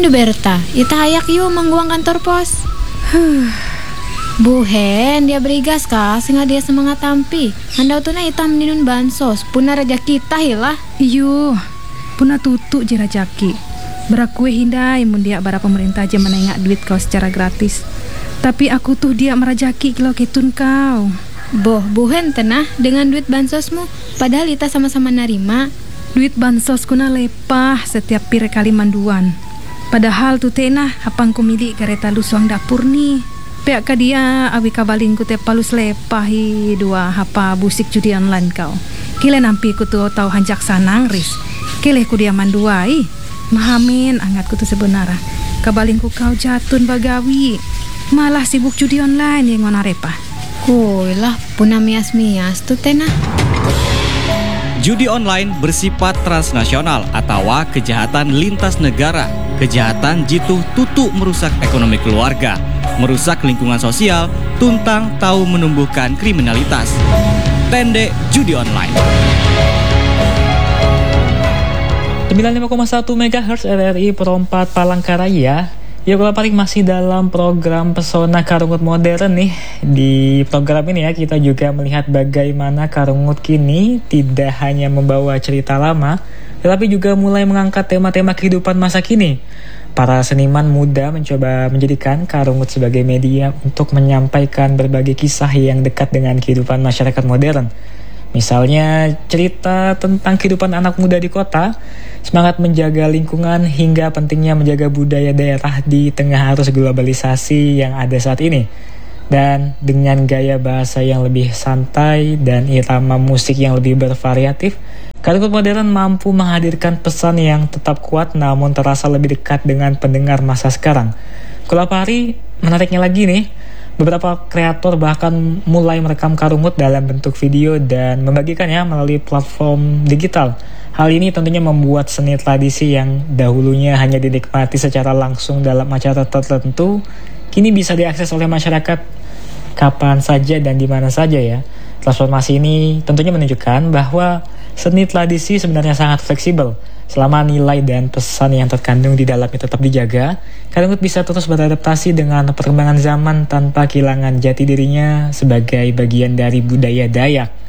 Indu Berta, ita hayak yuk mangguang kantor pos. Buhen, dia berigas kah, sehingga dia semangat tampi. Handau tu na hitam ninun bansos, puna raja kita hilah. Iyo, puna tutuk je rajaki. Berakue hindai mun dia bara pemerintah aja menengak duit kau secara gratis. Tapi aku tuh dia merajaki kilo ketun kau. Boh, buhen tenah dengan duit bansosmu, padahal ita sama-sama narima. Duit bansos kuna lepah setiap pire kali manduan. Padahal tu tenah hapang ku milik kereta lusuang dapur nih. Pihak ka dia awi kabalin ku te palus lepahi dua hapa busik judi online kau. Kile nampi ku tu tau hanjak sanang ris. Kile ku dia manduai. Mahamin angat ku tu sebenarnya. Kabalin ku kau jatun bagawi. Malah sibuk judi online yang ngona repah. Kuy lah puna mias-mias tu tenah. Judi online bersifat transnasional atau kejahatan lintas negara. Kejahatan jitu tutu merusak ekonomi keluarga, merusak lingkungan sosial, tuntang tahu menumbuhkan kriminalitas. Tende judi online. 95,1 MHz RRI Perompat Palangkaraya. Ya, kalau paling masih dalam program Pesona Karungut Modern nih. Di program ini ya kita juga melihat bagaimana Karungut kini tidak hanya membawa cerita lama, tetapi juga mulai mengangkat tema-tema kehidupan masa kini. Para seniman muda mencoba menjadikan Karungut sebagai media untuk menyampaikan berbagai kisah yang dekat dengan kehidupan masyarakat modern. Misalnya cerita tentang kehidupan anak muda di kota, semangat menjaga lingkungan hingga pentingnya menjaga budaya daerah di tengah arus globalisasi yang ada saat ini. Dan dengan gaya bahasa yang lebih santai dan irama musik yang lebih bervariatif, Karungut modern mampu menghadirkan pesan yang tetap kuat namun terasa lebih dekat dengan pendengar masa sekarang. Kulapari menariknya lagi nih, beberapa kreator bahkan mulai merekam Karungut dalam bentuk video dan membagikannya melalui platform digital. Hal ini tentunya membuat seni tradisi yang dahulunya hanya dinikmati secara langsung dalam acara tertentu, kini bisa diakses oleh masyarakat kapan saja dan di mana saja ya. Transformasi ini tentunya menunjukkan bahwa seni tradisi sebenarnya sangat fleksibel. Selama nilai dan pesan yang terkandung di dalamnya tetap dijaga, Karungut bisa terus beradaptasi dengan perkembangan zaman tanpa kehilangan jati dirinya sebagai bagian dari budaya Dayak.